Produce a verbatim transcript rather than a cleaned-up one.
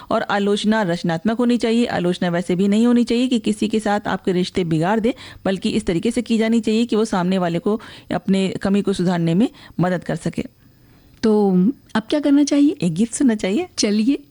और आलोचना रचनात्मक होनी चाहिए। आलोचना वैसे भी नहीं होनी चाहिए कि किसी के साथ आपके रिश्ते बिगाड़ दे, बल्कि इस तरीके से की जानी चाहिए कि वो सामने वाले को अपने कमी को सुधारने में मदद कर सके। तो अब क्या करना चाहिए? एक गीत सुनना चाहिए। चलिए।